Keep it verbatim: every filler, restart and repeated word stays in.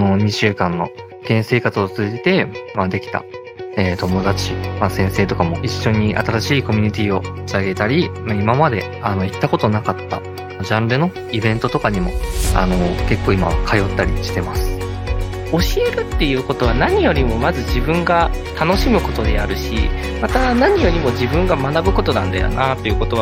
のにしゅうかんの経営生活を通じて、まあ、できた、えー、友達、まあ、先生とかも一緒に新しいコミュニティを立ち上げたり、まあ、今まであの行ったことなかったジャンルのイベントとかにもあの結構今は通ったりしてます。 教えるっていうことは何よりもまず自分が楽しむことであるし、また何よりも自分が学ぶことなんだよなということは